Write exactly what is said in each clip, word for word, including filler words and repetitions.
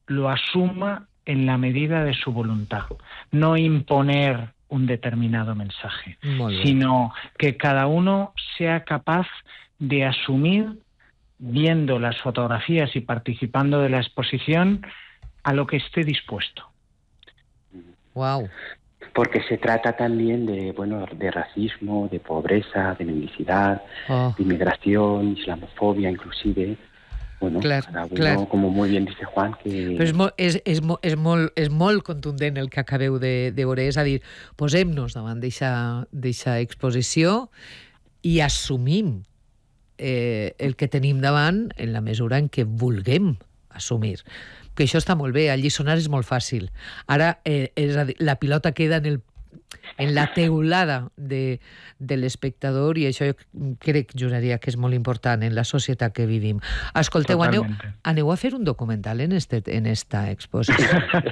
lo asuma en la medida de su voluntad. No imponer un determinado mensaje, sino que cada uno sea capaz de asumir, viendo las fotografías y participando de la exposición, a lo que esté dispuesto. Wow. Porque se trata también de, bueno, de racismo, de pobreza, de mendicidad, oh. de inmigración, islamofobia, inclusive. Bueno, clar, cada uno, clar. como muy bien dice Juan, que... Però és, mo, és, és, mo, és, molt, és molt contundent el que acabeu de, de veure, és a dir, posem-nos davant d'aquesta exposició i assumim eh, el que tenim davant en la mesura en què vulguem assumir. Que això està molt bé, alliçonar és molt fàcil. Ara eh, és a dir, la pilota queda en el en la teulada de, de l'espectador, i això jo crec, juraria, que és molt important en la societat que vivim. Escolteu, aneu, aneu a fer un documental en, este, en esta exposició.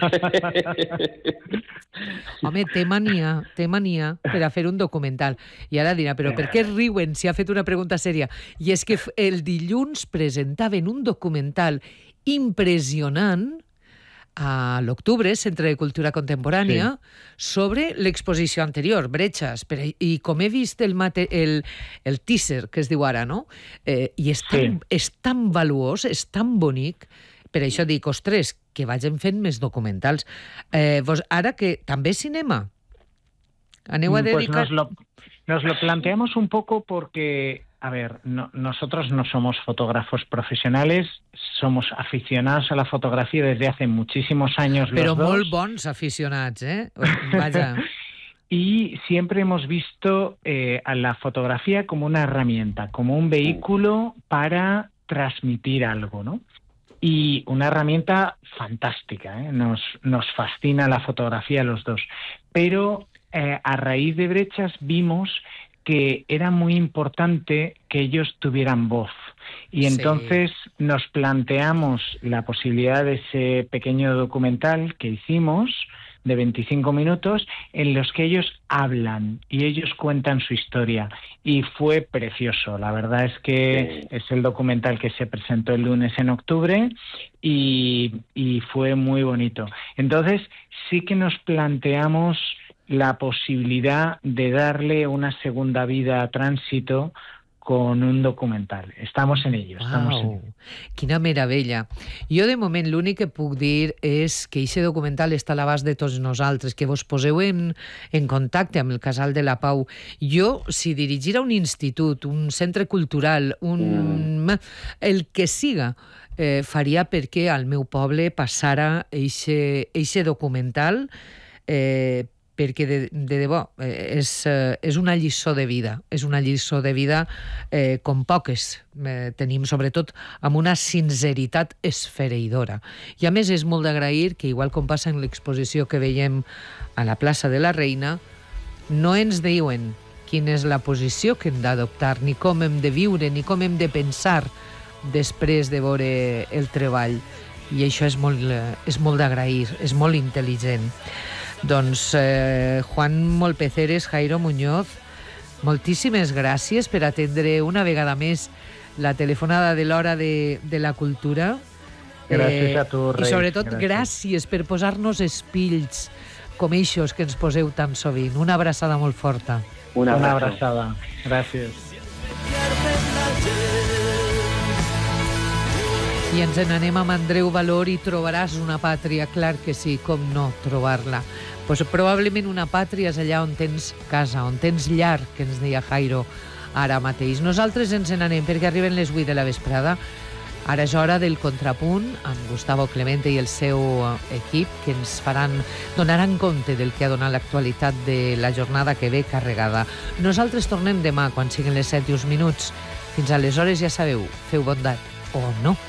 Home, té mania, té mania per a fer un documental. I ara dirà, però per què riuen si ha fet una pregunta sèria? I és que el dilluns presentaven un documental impressionant a l'octubre, Centre de Cultura Contemporània, sí. sobre l'exposició anterior, Bretxes. Per, I com he vist el, mate, el, el teaser, que es diu ara, no? Eh, I és tan, sí. és tan valuós, és tan bonic, per això dic, ostres, que vagin fent més documentals. Eh, vos, ara que també cinema, aneu a dedicar... Pues nos, lo, nos lo planteamos un poco porque... A ver, no, nosotros no somos fotógrafos profesionales, somos aficionados a la fotografía desde hace muchísimos años. Pero los dos. molt bons aficionats, ¿eh? Vaya. Y siempre hemos visto eh, a la fotografía como una herramienta, como un vehículo para transmitir algo, ¿no? Y una herramienta fantástica, ¿eh? Nos, nos fascina la fotografía a los dos. Pero eh, a raíz de Bretxes vimos que era muy importante que ellos tuvieran voz. Y entonces sí. nos planteamos la posibilidad de ese pequeño documental que hicimos, de veinticinco minutos, en los que ellos hablan y ellos cuentan su historia. Y fue precioso. La verdad es que sí. es el documental que se presentó el lunes en octubre y, y fue muy bonito. Entonces sí que nos planteamos la posibilidad de darle una segunda vida a Tránsito con un documental. Estamos en ello. Estamos Wow, en ello. Quina meravella. Jo, de moment, l'únic que puc dir és que aquest documental està a l'abast de tots nosaltres, que vos poseu en, en contacte amb el Casal de la Pau. Jo, si dirigira un institut, un centre cultural, un... Mm. el que siga, eh, faria perquè al meu poble passara eixe documental, eh, perquè de, de debò és, és una lliçó de vida, és una lliçó de vida eh, com poques eh, tenim, sobretot amb una sinceritat esfereïdora. I a més és molt d'agrair que, igual com passa en l'exposició que veiem a la plaça de la Reina, no ens diuen quina és la posició que hem d'adoptar, ni com hem de viure, ni com hem de pensar després de veure el treball. I això és molt, és molt d'agrair, és molt intel·ligent. Doncs eh, Juan Molpeceres, Jairo Muñoz, moltíssimes gràcies per atendre una vegada més la telefonada de l'Hora de, de la Cultura. Gràcies eh, a tu, Reis. I sobretot gràcies, gràcies per posar-nos espills com eixos que ens poseu tan sovint. Una abraçada molt forta. Una, una abraçada. Gràcies. I ens n'anem amb Andreu Valor i trobaràs una pàtria, clar que sí, com no trobar-la. Pues probablement una pàtria és allà on tens casa, on tens llar, que ens deia Jairo ara mateix. Nosaltres ens n'anem perquè arriben les vuit de la vesprada. Ara és hora del contrapunt amb Gustavo Clemente i el seu equip, que ens faran, donaran compte del que ha donat l'actualitat de la jornada que ve carregada. Nosaltres tornem demà quan siguin les set i uns minuts. Fins aleshores, ja sabeu, feu bondat o no.